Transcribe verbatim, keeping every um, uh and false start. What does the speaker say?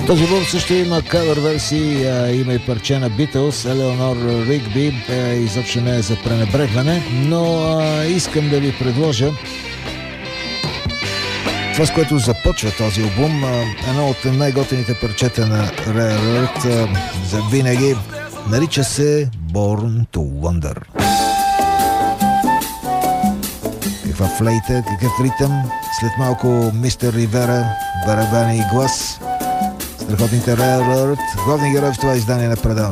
Този албум също има кавър версии, има и парче на Beatles, Елеонор Ригби, изобщо не е за пренебрегване, но а, искам да ви предложа това, с което започва този албум, едно от най-готените парчета на Rare Earth за винаги, нарича се Born to Wonder. Каква флейта, какъв ритъм, след малко мистер Ривера, барабани и глас, страхотните Rare Earth, главни герой в това издание на предаването.